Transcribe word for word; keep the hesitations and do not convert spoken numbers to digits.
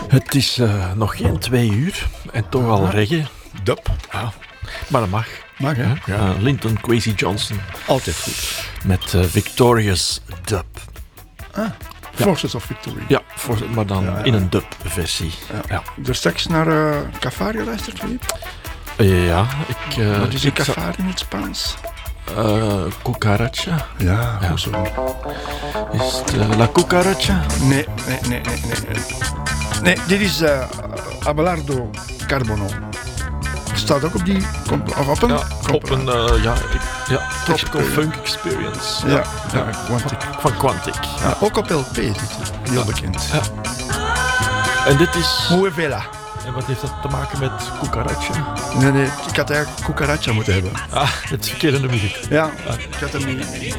Het is uh, nog geen twee uur en toch al Aha. reggae. Dub. Ja, maar dat mag. Mag, hè? Ja, Linton Kwesi Johnson Altijd goed. met uh, Victorious Dub. Ah, Forces of Victory. Ja, voor, maar dan Ja, ja. in een dub-versie. Ja. Ja, Er straks naar uh, Cafari geluisterd, Philippe? uh, ja ik... Uh, Wat is een ik za- Cafari in het Spaans? Uh, cucaracha. Ja, Ja. goed zo. Is het uh, La Cucaracha? Nee, nee, nee, nee, nee. Nee, dit is uh, Abelardo Carbono. Staat ook op die... Comp- of op een... Ja, op een... Uh, ja, ik, ja, Tropical Experience. Funk Experience. Ja, ja, Quantic. Van Quantic. Ja, ook op L P zit hij. Heel bekend. Ja. En dit is... Moe Vela. En wat heeft dat te maken met cucaracha? Nee, nee, ik had eigenlijk Cucaracha moeten hebben. Ah, het verkeerde nummer. Ja, ik had hem niet...